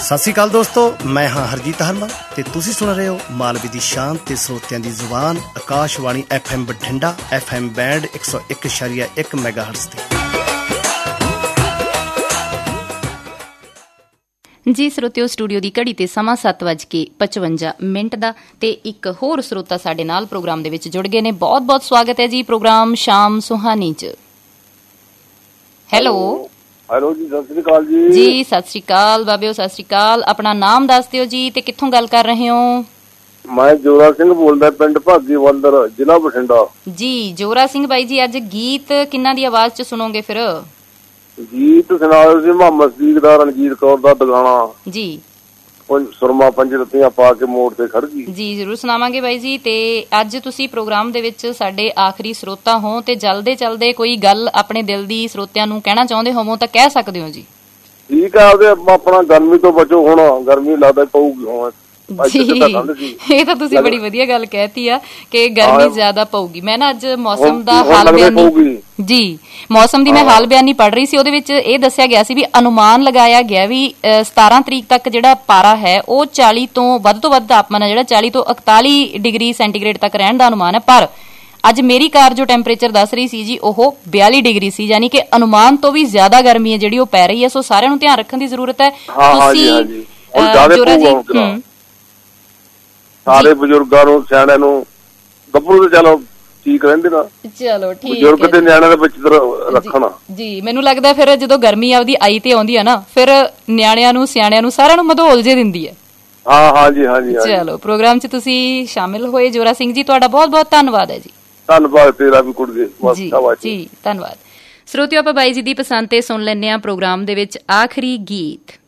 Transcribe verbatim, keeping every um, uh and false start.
ਸਤਿ ਸ਼੍ਰੀ ਅਕਾਲ ਦੋਸਤੋ, ਮੈਂ ਹਾਂ ਹਰਜੀਤ ਹਰਮਨ ਤੇ ਤੁਸੀਂ ਸੁਣ ਰਹੇ ਹੋ ਮਾਲਵੇ ਦੀ ਸ਼ਾਨ ਤੇ ਸਰੋਤਿਆਂ ਦੀ ਜ਼ੁਬਾਨ Akashvani F M Bathinda, F M band ਇੱਕ ਸੌ ਇੱਕ ਇਸ਼ਾਰੀਆ ਇੱਕ ਮੈਗਾਹਰਟਜ਼ ਤੇ। ਜੀ ਸਰੋਤਿਓ, ਸਟੂਡੀਓ ਦੀ ਘੜੀ ਤੇ ਸਮਾਂ ਸੱਤ ਵੱਜ ਕੇ ਪਚਵੰਜਾ ਮਿੰਟ ਦਾ ਤੇ ਇੱਕ ਹੋਰ ਸਰੋਤਾ ਸਾਡੇ ਨਾਲ ਪ੍ਰੋਗਰਾਮ ਦੇ ਵਿੱਚ ਜੁੜ ਗਏ ਨੇ। ਬਹੁਤ ਬਹੁਤ ਸਵਾਗਤ ਹੈ ਜੀ ਪ੍ਰੋਗਰਾਮ ਸ਼ਾਮ ਸੁਹਾਨੀ ਚ। ਹੈਲੋ ਹੈਲੋ ਜੀ, ਸਤਿ ਸ੍ਰੀ ਅਕਾਲ ਜੀ। ਜੀ ਸਤਿ ਸ੍ਰੀ ਅਕਾਲ ਬਾਬਿਓ, ਸਤਿ ਸ੍ਰੀ ਅਕਾਲ। ਆਪਣਾ ਨਾਮ ਦੱਸ ਦਿਓ ਜੀ ਤੇ ਕਿੱਥੋਂ ਗੱਲ ਕਰ ਰਹੇ ਹੋ? ਮੈਂ ਜੋਰਾ ਸਿੰਘ ਬੋਲਦਾ, ਪਿੰਡ ਭਾਗੀ ਵੰਦਰ, ਜ਼ਿਲ੍ਹਾ ਬਠਿੰਡਾ। ਜੀ ਜੋਰਾ ਸਿੰਘ ਬਾਈ ਜੀ, ਅੱਜ ਗੀਤ ਕਿਹਨਾਂ ਦੀ ਆਵਾਜ਼ ਚ ਸੁਣੋਗੇ ਫਿਰ? ਗੀਤ ਸੁਣਾਓ ਜੀ, ਮੁਹੰਮਦ ਸਦੀਕ ਦਾ, ਰਣਜੀਤ ਕੌਰ ਦਾ ਦੁਗਾਣਾ ਜੀ, ਸੁਰਮਾ ਪੰਜ ਰੱਤੀਆਂ ਪਾ ਕੇ ਮੋੜ ਤੇ ਖੜ ਗਈ। ਜੀ ਜ਼ਰੂਰ ਸੁਣਾਵਾਂਗੇ ਬਾਈ ਜੀ। ਤੇ ਅੱਜ ਤੁਸੀਂ ਪ੍ਰੋਗਰਾਮ ਦੇ ਵਿੱਚ ਸਾਡੇ ਆਖਰੀ ਸਰੋਤਾ ਹੋ ਤੇ ਜਲਦੇ ਚਲਦੇ ਕੋਈ ਗੱਲ ਆਪਣੇ ਦਿਲ ਦੀ ਸਰੋਤਿਆਂ ਨੂੰ ਕਹਿਣਾ ਚਾਹੁੰਦੇ ਹੋਵੋ ਤਾਂ ਕਹਿ ਸਕਦੇ ਹੋ ਜੀ। ਠੀਕ ਆ, ਉਹਦੇ ਆਪਣਾ ਗਰਮੀ ਤੋਂ ਬਚੋ, ਹੁਣ ਗਰਮੀ ਲੱਗਦਾ ਪਊਗੀ ਹੁਣ। ਜੀ ਇਹ ਤਾਂ ਤੁਸੀਂ ਬੜੀ ਵਧੀਆ ਗੱਲ ਕਹਿਤੀ ਆ ਕਿ ਗਰਮੀ ਜ਼ਿਆਦਾ ਪਊਗੀ। ਮੈਂ ਨਾ ਅੱਜ ਮੌਸਮ ਦਾ ਹਾਲ ਬਿਆਨੀ ਜੀ ਮੌਸਮ ਦੀ ਮੈਂ ਹਾਲ ਬਿਆਨੀ ਪੜ੍ਹ ਰਹੀ ਸੀ, ਉਹਦੇ ਵਿੱਚ ਇਹ ਦੱਸਿਆ ਗਿਆ ਸੀ ਵੀ ਅਨੁਮਾਨ ਲਗਾਇਆ ਗਿਆ ਵੀ ਸਤਾਰਾਂ ਤਰੀਕ ਤੱਕ ਜਿਹੜਾ ਪਾਰਾ ਹੈ ਉਹ ਚਾਲੀ ਤੋਂ ਵੱਧ ਤੋਂ ਵੱਧ ਤਾਪਮਾਨ ਹੈ ਜਿਹੜਾ ਚਾਲੀ ਤੋਂ ਇਕਤਾਲੀ ਡਿਗਰੀ ਸੈਂਟੀਗ੍ਰੇਡ ਤੱਕ ਰਹਿਣ ਦਾ ਅਨੁਮਾਨ ਹੈ। ਪਰ ਅੱਜ ਮੇਰੀ ਕਾਰ ਜੋ ਟੈਂਪਰੇਚਰ ਦੱਸ ਰਹੀ ਸੀ ਜੀ ਉਹ ਬਿਆਲੀ ਡਿਗਰੀ ਸੀ, ਯਾਨੀ ਕਿ ਅਨੁਮਾਨ ਤੋਂ ਵੀ ਜ਼ਿਆਦਾ ਗਰਮੀ ਹੈ ਜਿਹੜੀ ਉਹ ਪੈ ਰਹੀ ਹੈ। ਸੋ ਸਾਰਿਆਂ ਨੂੰ ਧਿਆਨ ਰੱਖਣ ਦੀ ਜ਼ਰੂਰਤ ਹੈ। ਤੁਸੀਂ ਜੋਰਾ ਜੀ ਸਾਰੇ ਬਜ਼ੁਰਗਾਂ ਨੂੰ, ਸਿਆਣਿਆਂ ਨੂੰ, ਗੱਭਰੂ ਤੇ ਚਲੋ ਠੀਕ ਰਹਿੰਦੇ ਨਾ, ਚਲੋ ਠੀਕ, ਬਜ਼ੁਰਗ ਤੇ ਨਿਆਣਿਆਂ ਦੇ ਵਿੱਚ ਰੱਖਣਾ ਜੀ। ਮੈਨੂੰ ਲੱਗਦਾ ਫਿਰ ਜਦੋਂ ਗਰਮੀ ਆਪਦੀ ਆਈ ਤੇ ਆਉਂਦੀ ਆ ਨਾ, ਫਿਰ ਨਿਆਣਿਆਂ ਨੂੰ, ਸਿਆਣਿਆਂ ਨੂੰ, ਸਾਰਿਆਂ ਨੂੰ ਮਧੋਲ ਜੇ ਦਿੰਦੀ ਹੈ। ਹਾਂ ਹਾਂ ਜੀ, ਹਾਂ ਜੀ। ਚਲੋ ਪ੍ਰੋਗਰਾਮ ਚ ਤੁਸੀਂ ਸ਼ਾਮਿਲ ਹੋਏ ਜੋਰਾ ਸਿੰਘ ਜੀ, ਤੁਹਾਡਾ ਬਹੁਤ ਬਹੁਤ ਧੰਨਵਾਦ ਹੈ ਜੀ। ਧੰਨਵਾਦ ਤੇਰਾ ਵੀ ਕੁੜੀਏ ਜੀ, ਜੀ ਧੰਨਵਾਦ। ਸਰੋਤਿਓ, ਆਪਾਂ ਬਾਈ ਜੀ ਦੀ ਪਸੰਦ ਤੇ ਸੁਣ ਲੈਂਦੇ ਹਾਂ ਪ੍ਰੋਗਰਾਮ ਦੇ ਵਿੱਚ ਆਖਰੀ ਗੀਤ।